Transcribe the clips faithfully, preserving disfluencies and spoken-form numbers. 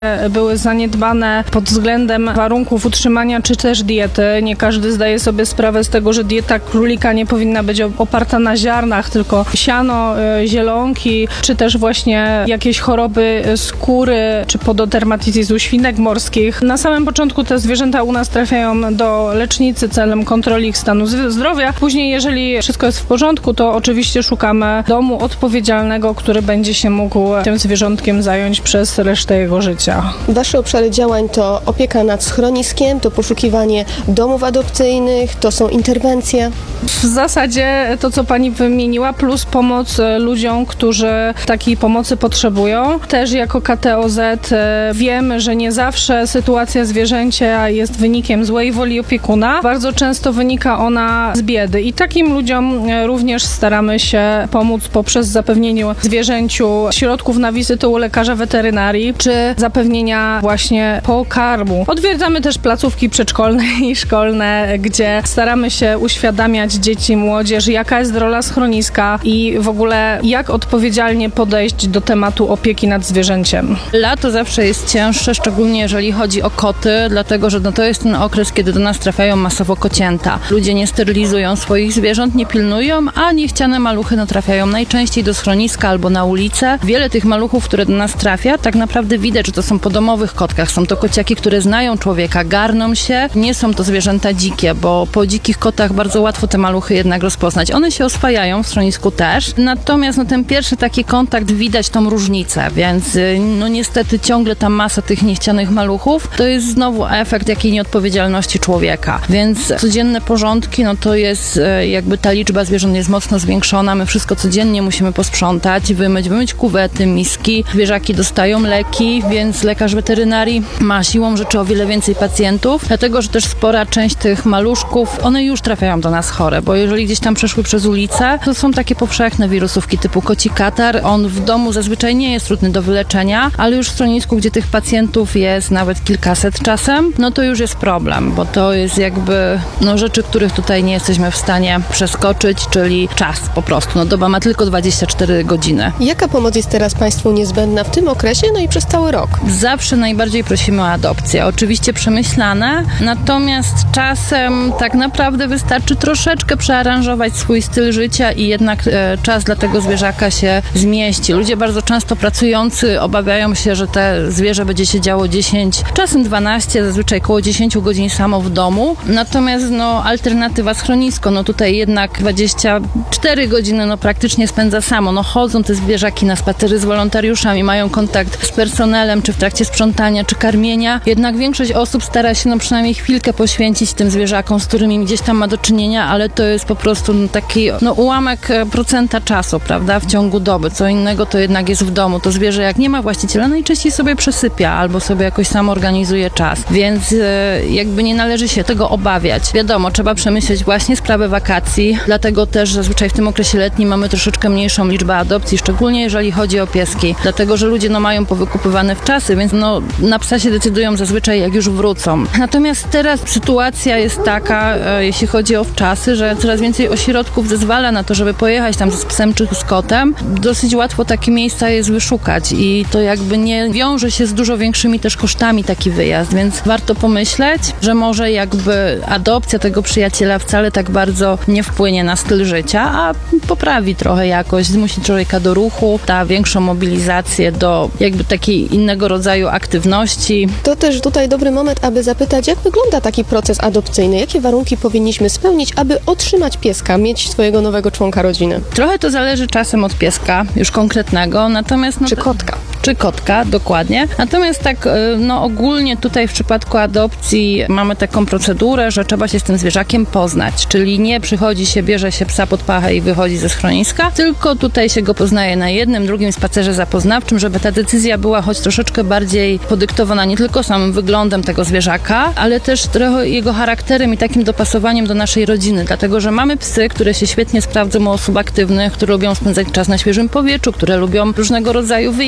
były zaniedbane pod względem warunków utrzymania czy też diety. Nie każdy zdaje sobie sprawę z tego, że dieta królika nie powinna być oparta na ziarnach, tylko siano, zielonki, czy też właśnie jakieś choroby skóry, czy pododermatitis u świnek morskich. Na samym początku te zwierzęta u nas trafiają do lecznicy celem kontroli ich stanu zdrowia. Później, jeżeli wszystko jest w porządku, to oczywiście szukamy domu odpowiedzialnego, który będzie się mógł tym zwierzątkiem zająć przez resztę jego życia. Wasze obszary działań to opieka nad schroniskiem, to poszukiwanie domów adopcyjnych, to są interwencje? W zasadzie to, co pani wymieniła, plus pomoc ludziom, którzy takiej pomocy potrzebują. Też jako K T O Z wiemy, że nie zawsze sytuacja zwierzęcia jest wynikiem złej woli opiekuna. Bardzo często wynika ona z biedy i takim ludziom również staramy się pomóc poprzez zapewnienie zwierzęciu środków na wizytę u lekarza weterynarii, czy zapewnienia właśnie pokarmu. Odwiedzamy też placówki przedszkolne i szkolne, gdzie staramy się uświadamiać dzieci, młodzież, jaka jest rola schroniska i w ogóle jak odpowiedzialnie podejść do tematu opieki nad zwierzęciem. Lato zawsze jest cięższe, szczególnie jeżeli chodzi o koty, dlatego że no to jest ten okres, kiedy do nas trafiają masowo kocięta. Ludzie nie sterylizują swoich zwierząt, nie pilnują, a niechciane maluchy no, trafiają najczęściej do schroniska albo na ulicę. Wiele tych maluchów, które do nas trafia, tak naprawdę widać, że to są po domowych kotkach. Są to kociaki, które znają człowieka, garną się. Nie są to zwierzęta dzikie, bo po dzikich kotach bardzo łatwo te maluchy jednak rozpoznać. One się oswajają w schronisku też. Natomiast no, ten pierwszy taki kontakt widać tą różnicę, więc no niestety ciągle ta masa tych niechcianych maluchów to jest znowu efekt jakiej nieodpowiedzialności człowieka. Więc codzienne porządki, no to jest jakby ta liczba zwierząt jest mocno zwiększona. My wszystko codziennie musimy posprzątać, wymyć, wymyć kuwety, miski. Zwierzaki dostają leki, więc lekarz weterynarii ma siłą rzeczy o wiele więcej pacjentów, dlatego że też spora część tych maluszków, one już trafiają do nas chore, bo jeżeli gdzieś tam przeszły przez ulicę, to są takie powszechne wirusówki typu koci katar. On w domu zazwyczaj nie jest trudny do wyleczenia, ale już w schronisku, gdzie tych pacjentów jest nawet kilkaset czasem, no to już jest problem, bo to jest jakby no, rzeczy, których tutaj nie jesteśmy w stanie przeskoczyć, czyli czas po prostu. No doba ma tylko dwadzieścia cztery godziny. Jaka pomoc jest teraz Państwu niezbędna w tym okresie, no i przez cały rok? Zawsze najbardziej prosimy o adopcję. Oczywiście przemyślane, natomiast czasem tak naprawdę wystarczy troszeczkę przearanżować swój styl życia i jednak e, czas dla tego zwierzaka się zmieści. Ludzie bardzo często pracujący obawiają się, że te zwierzę będzie siedziało dziesięć, czasem dwanaście, zazwyczaj około dziesięć godzin samo w domu. Natomiast no alternatywa schronisko, no tutaj jednak dwadzieścia cztery godziny no praktycznie spędza samo. No chodzą te zwierzaki na spacery z wolontariuszami, mają kontakt z personelem, czy w trakcie sprzątania, czy karmienia. Jednak większość osób stara się no przynajmniej chwilkę poświęcić tym zwierzakom, z którymi gdzieś tam ma do czynienia, ale to jest po prostu no, taki no, ułamek procenta czasu, prawda, w ciągu doby. Co innego to jednak jest w domu. To zwierzę jak nie ma właściciela, najczęściej sobie przesypia albo sobie jakoś sam organizuje czas. Więc e, jakby nie należy się tego obawiać. Wiadomo, trzeba przemyśleć właśnie sprawę wakacji, dlatego też zazwyczaj w tym okresie letnim mamy troszeczkę mniejszą liczbę adopcji, szczególnie jeżeli chodzi o pieski, dlatego że ludzie no mają powykupywane w czasy, więc no na psa się decydują zazwyczaj jak już wrócą. Natomiast teraz sytuacja jest taka, e, jeśli chodzi o wczasy, że coraz więcej ośrodków zezwala na to, żeby pojechać tam z psem czy z kotem. Dosyć łatwo takie miejsca jest wyszukać i to jakby nie wiąże się z dużo większymi też kosztami taki wyjazd, więc warto pomyśleć, że może jakby adopcja tego przyjaciela wcale tak bardzo nie wpłynie na styl życia, a poprawi trochę jakość, zmusi człowieka do ruchu, da większą mobilizację do jakby takiej innego rodzaju aktywności. To też tutaj dobry moment, aby zapytać, jak wygląda taki proces adopcyjny? Jakie warunki powinniśmy spełnić, aby otrzymać pieska, mieć swojego nowego członka rodziny? Trochę to zależy czasem od pieska, już konkretnego, natomiast... No, czy kotka. Czy kotka, dokładnie. Natomiast tak no ogólnie tutaj w przypadku adopcji mamy taką procedurę, że trzeba się z tym zwierzakiem poznać, czyli nie przychodzi się, bierze się psa pod pachę i wychodzi ze schroniska, tylko tutaj się go poznaje na jednym, drugim spacerze zapoznawczym, żeby ta decyzja była choć troszeczkę bardziej podyktowana nie tylko samym wyglądem tego zwierzaka, ale też trochę jego charakterem i takim dopasowaniem do naszej rodziny, dlatego że mamy psy, które się świetnie sprawdzą u osób aktywnych, które lubią spędzać czas na świeżym powietrzu, które lubią różnego rodzaju wyjazdy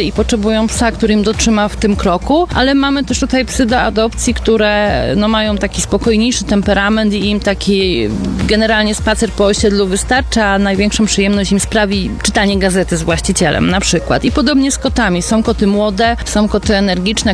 i potrzebują psa, który im dotrzyma w tym kroku, ale mamy też tutaj psy do adopcji, które no, mają taki spokojniejszy temperament i im taki generalnie spacer po osiedlu wystarcza, a największą przyjemność im sprawi czytanie gazety z właścicielem na przykład. I podobnie z kotami. Są koty młode, są koty energiczne,